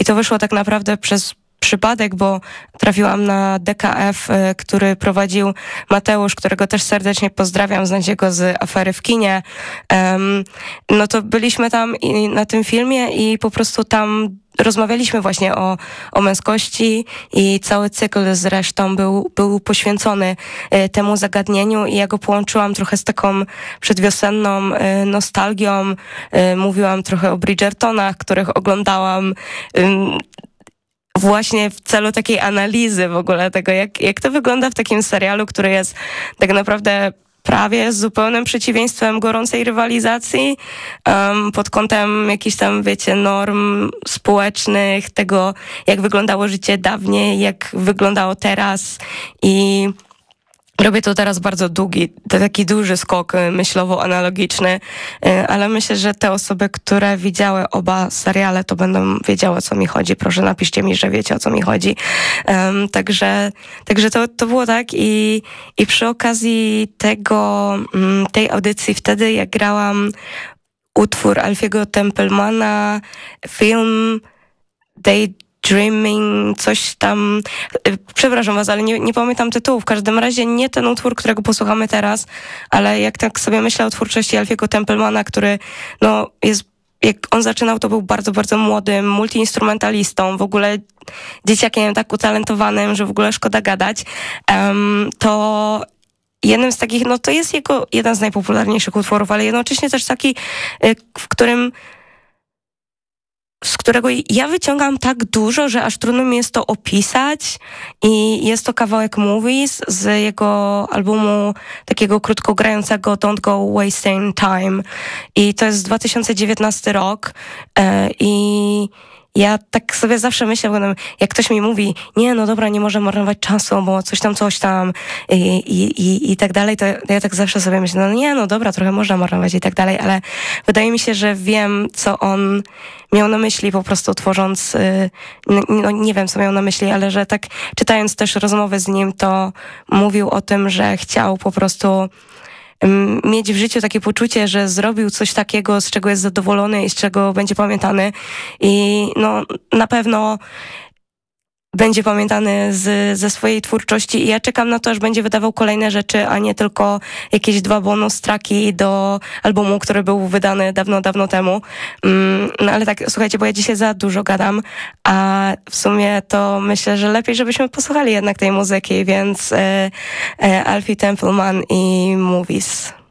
i to wyszło tak naprawdę przez przypadek, bo trafiłam na DKF, który prowadził Mateusz, którego też serdecznie pozdrawiam, znacie go z Afery w kinie. No to byliśmy tam na tym filmie i po prostu tam rozmawialiśmy właśnie o męskości i cały cykl zresztą był poświęcony temu zagadnieniu i ja go połączyłam trochę z taką przedwiosenną nostalgią. Mówiłam trochę o Bridgertonach, których oglądałam właśnie w celu takiej analizy w ogóle tego, jak to wygląda w takim serialu, który jest tak naprawdę prawie zupełnym przeciwieństwem gorącej rywalizacji pod kątem jakichś tam, wiecie, norm społecznych, tego, jak wyglądało życie dawniej, jak wyglądało teraz i robię to teraz bardzo taki duży skok myślowo-analogiczny, ale myślę, że te osoby, które widziały oba seriale, to będą wiedziały, o co mi chodzi. Proszę, napiszcie mi, że wiecie, o co mi chodzi. Także to było tak i przy okazji tej audycji wtedy, jak grałam utwór Alfiego Templemana, film Daydreaming, coś tam, przepraszam was, ale nie pamiętam tytułu, w każdym razie nie ten utwór, którego posłuchamy teraz, ale jak tak sobie myślę o twórczości Alfiego Templemana, który no jest, jak on zaczynał, to był bardzo, bardzo młodym multiinstrumentalistą, w ogóle dzieciakiem tak utalentowanym, że w ogóle szkoda gadać, to jednym z takich, no to jest jego jeden z najpopularniejszych utworów, ale jednocześnie też taki, z którego ja wyciągam tak dużo, że aż trudno mi jest to opisać i jest to kawałek Movies z jego albumu takiego krótkogrającego Don't Go Wasting Time i to jest 2019 rok i ja tak sobie zawsze myślę, jak ktoś mi mówi, nie, no dobra, nie może marnować czasu, bo coś tam i tak dalej, to ja tak zawsze sobie myślę, no nie, no dobra, trochę można marnować i tak dalej, ale wydaje mi się, że wiem, co on miał na myśli po prostu tworząc, no nie wiem, co miał na myśli, ale że tak czytając też rozmowy z nim, to mówił o tym, że chciał po prostu mieć w życiu takie poczucie, że zrobił coś takiego, z czego jest zadowolony i z czego będzie pamiętany i no na pewno będzie pamiętany ze swojej twórczości i ja czekam na to, aż będzie wydawał kolejne rzeczy, a nie tylko jakieś 2 bonus tracki do albumu, który był wydany dawno, dawno temu. No ale tak, słuchajcie, bo ja dzisiaj za dużo gadam, a w sumie to myślę, że lepiej, żebyśmy posłuchali jednak tej muzyki, więc Alfie Templeman i Movies.